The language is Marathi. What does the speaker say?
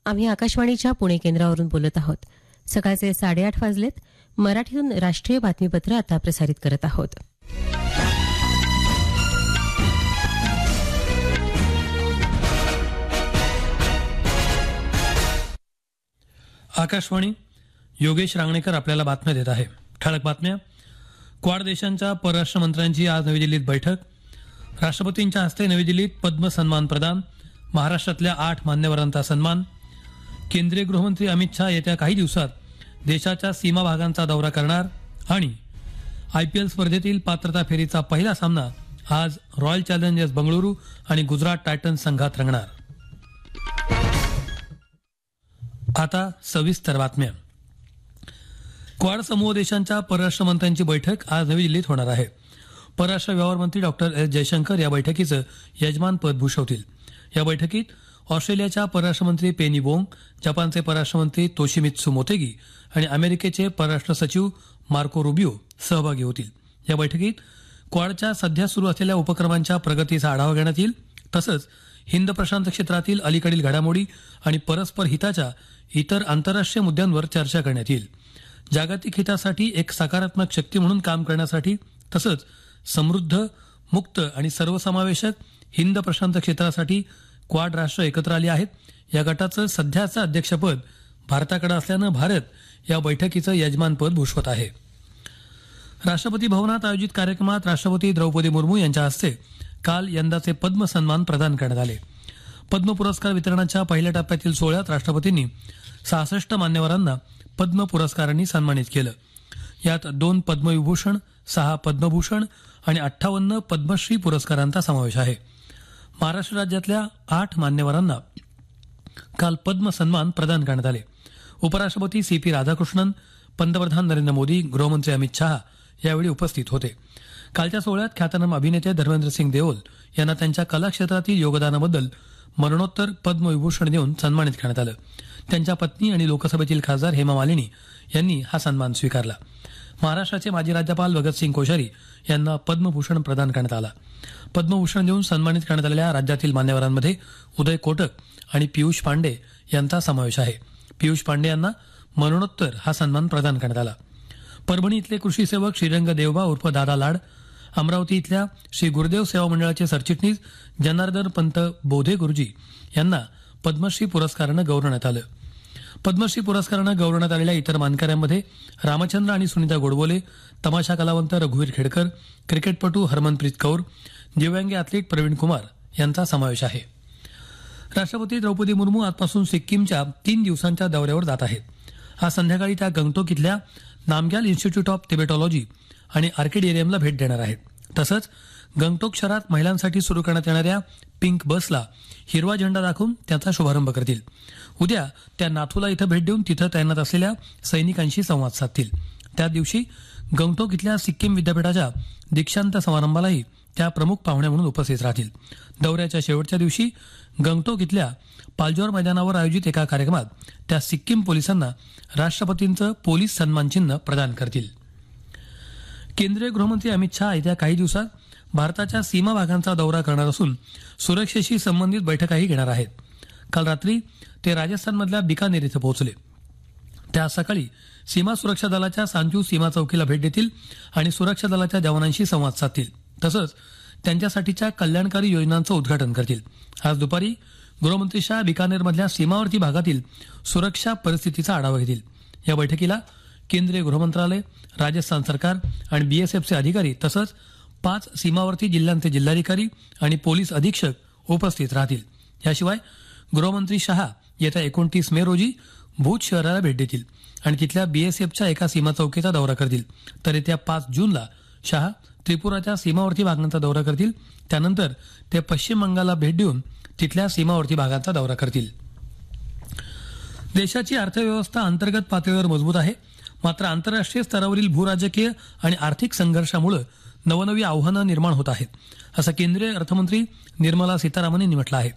आम्ही आकाशवाणीच्या पुणे केंद्रावरून बोलत आहोत. सकाळचे 8:30 वाजलेत. मराठीतून राष्ट्रीय बातमीपत्र आता प्रसारित करत आहोत. आकाशवाणी. योगेश रांगणेकर आपल्याला बातम्या देत आहे. ठळक बातम्या. क्वाड देशांच्या परराष्ट्र मंत्र्यांची आज नवी दिल्लीत बैठक. राष्ट्रपतींच्या हस्ते नवी दिल्लीत पद्म सन्मान प्रदान. महाराष्ट्रातल्या 8 मान्यवरांचा सन्मान. केंद्रीय गृहमंत्री अमित शहा येत्या काही दिवसात देशाच्या सीमा भागांचा दौरा करणार. आणि IPL स्पर्धेतील पात्रता फेरीचा पहिला सामना आज रॉयल चॅलेंजर्स बंगळुरू आणि गुजरात टायटन्स संघात रंगणार. आता सविस्तर बातम्या. क्वाड समूह देशांच्या परराष्ट्र मंत्र्यांची बैठक आज नवी दिल्लीत होणार आहे. परराष्ट्र व्यवहार मंत्री डॉक्टर एस जयशंकर या बैठकीचं यजमानपद भूषवतील. या बैठकीत ऑस्ट्रेलियाच्या परराष्ट्र मंत्री पेनी वोंग, जपानचे परराष्ट्र मंत्री तोशिमित्सू मोतेगी आणि अमेरिकेचे परराष्ट्र सचिव मार्को रुबियो सहभागी होतील. या बैठकीत क्वाडच्या सध्या सुरू असलेल्या उपक्रमांच्या प्रगतीचा आढावा घेण्यात येईल. तसंच हिंद प्रशांत क्षेत्रातील अलीकडील घडामोडी आणि परस्पर हिताच्या इतर आंतरराष्ट्रीय मुद्द्यांवर चर्चा करण्यात येईल. जागतिक हितासाठी एक सकारात्मक शक्ती म्हणून काम करण्यासाठी तसंच समृद्ध, मुक्त आणि सर्वसमावेशक हिंद प्रशांत क्षेत्रासाठी क्वाड राष्ट्र एकत्र आली आहेत. या गटाचं सध्याचं अध्यक्षपद भारताकडे असल्यानं भारत या बैठकीचं यजमानपद भूषवत आहे. राष्ट्रपती भवनात आयोजित कार्यक्रमात राष्ट्रपती द्रौपदी मुर्मू यांच्या हस्ते काल यंदाचे पद्म सन्मान प्रदान करण्यात आले. पद्म पुरस्कार वितरणाच्या पहिल्या टप्प्यातील सोहळ्यात राष्ट्रपतींनी 66 मान्यवरांना पद्म पुरस्कारांनी सन्मानित केलं. यात 2 पद्मविभूषण, 6 पद्मभूषण आणि 58 पद्मश्री पुरस्कारांचा समावेश आहे. महाराष्ट्र राज्यातल्या 8 मान्यवरांना काल पद्म सन्मान प्रदान करण्यात आले. उपराष्ट्रपती CP राधाकृष्णन, पंतप्रधान नरेंद्र मोदी, गृहमंत्री अमित शहा यावेळी उपस्थित होते. कालच्या सोहळ्यात ख्यातनाम अभिनेते धर्मेंद्र सिंग देओल यांना त्यांच्या कला क्षेत्रातील योगदानाबद्दल मरणोत्तर पद्मविभूषण देऊन सन्मानित करण्यात आलं. त्यांच्या पत्नी आणि लोकसभेतील खासदार हेमा मालिनी यांनी हा सन्मान स्वीकारला. महाराष्ट्राचे माजी राज्यपाल भगतसिंग कोश्यारी यांना पद्मभूषण प्रदान करण्यात आला. पद्मभूषण देऊन सन्मानित करण्यात आलेल्या राज्यातील मान्यवरांमध्ये उदय कोटक आणि पियुष पांडे यांचा समावेश आहे. पियुष पांडे यांना मरणोत्तर हा सन्मान प्रदान करण्यात आला. परभणी इथले कृषी सेवक श्रीरंग देवबा उर्फ दादा लाड, अमरावती इथल्या श्री गुरुदेव सेवा मंडळाचे सरचिटणीस जनार्दन पंत बोधे गुरुजी यांना पद्मश्री पुरस्कारानं गौरवण्यात आलं. पद्मश्री पुरस्कारानं गौरवण्यात आलेल्या इतर मानकऱ्यांमध्ये रामचंद्र आणि सुनीता गोडबोले, तमाशा कलावंत रघुवीर खेडकर, क्रिकेटपटू हरमनप्रीत कौर, दिव्यांग ॲथलीट प्रवीण कुमार यांचा समावेश आहे. राष्ट्रपती द्रौपदी मुर्मू आजपासून सिक्कीमच्या 3 दिवसांच्या दौऱ्यावर जात आहेत. आज संध्याकाळी त्या गंगटोक इथल्या नामग्याल इन्स्टिट्यूट ऑफ तिबेटॉलॉजी आणि आर्किडेरियमला भेट देणार आहेत. तसंच गंगटोक शहरात महिलांसाठी सुरू करण्यात येणाऱ्या पिंक बसला हिरवा झेंडा दाखवून त्याचा शुभारंभ करतील. उद्या त्या नाथुला इथं भेट देऊन तिथं तैनात असलेल्या सैनिकांशी संवाद साधतील. त्याच दिवशी गंगटोक इथल्या सिक्कीम विद्यापीठाच्या दीक्षांत समारंभालाही त्या प्रमुख पाहुण्या म्हणून उपस्थित राहतील. दौऱ्याच्या शेवटच्या दिवशी गंगटोक इथल्या पालजोर मैदानावर आयोजित एका कार्यक्रमात त्या सिक्कीम पोलिसांना राष्ट्रपतींचं पोलीस सन्मान चिन्ह प्रदान करतील. केंद्रीय गृहमंत्री अमित शहा येत्या काही दिवसात भारताच्या सीमा भागांचा दौरा करणार असून सुरक्षेशी संबंधित बैठकाही घेणार आहेत. काल रात्री ते राजस्थानमधल्या बिकानेर इथं पोहोचले. त्या आज सकाळी सीमा सुरक्षा दलाच्या सांजू सीमा चौकीला भेट देतील आणि सुरक्षा दलाच्या जवानांशी संवाद साधतील. तसंच त्यांच्यासाठीच्या कल्याणकारी योजनांचं उद्घाटन करतील. आज दुपारी गृहमंत्री शहा बिकानेरमधल्या सीमावर्ती भागातील सुरक्षा परिस्थितीचा आढावा घेतील. या बैठकीला केंद्रीय गृहमंत्रालय, राजस्थान सरकार आणि BSFचे अधिकारी तसंच 5 सीमावर्ती जिल्ह्यांचे जिल्हाधिकारी आणि पोलीस अधीक्षक उपस्थित राहतील. याशिवाय गृहमंत्री शहा येत्या 29 मे रोजी भूज शहराला भेट देतील आणि तिथल्या BSFच्या एका सीमा चौकीचा दौरा करतील. तर येत्या 5 जूनला शहा त्रिपुराच्या सीमावर्ती भागांचा दौरा करतील. त्यानंतर ते पश्चिम बंगालला भेट देऊन तिथल्या सीमावर्ती भागांचा दौरा करतील. देशाची अर्थव्यवस्था अंतर्गत पातळीवर मजबूत आहे. मात्र आंतरराष्ट्रीय स्तरावरील भूराजकीय आणि आर्थिक संघर्षामुळे नवनवी आव्हानं निर्माण होत आहेत, असं केंद्रीय अर्थमंत्री निर्मला सीतारामन यांनी म्हटलं आहे.